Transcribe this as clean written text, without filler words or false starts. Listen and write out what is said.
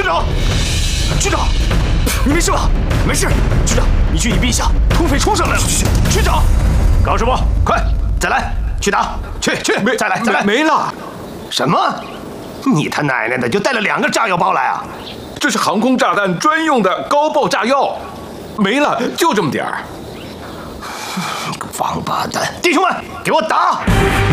局长，局长，你没事吧？没事。局长，你去隐蔽一下，土匪冲上来了。局长，高师傅，快再来，去打，去，再来， 没了。 什么？你他奶奶的就带了2个炸药包来啊？ 这是航空炸弹专用的高爆炸药，没了，就这么点儿。 王八蛋！弟兄们，给我打！